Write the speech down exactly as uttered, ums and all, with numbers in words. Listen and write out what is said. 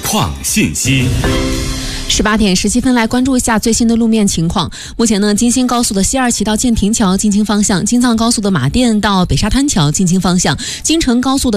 况信息。 十八点十七分，来关注一下最新的路面情况。目前呢，京新高速的西二旗到建亭桥进京方向，京藏高速的马甸到北沙滩桥进京方向，京承高速的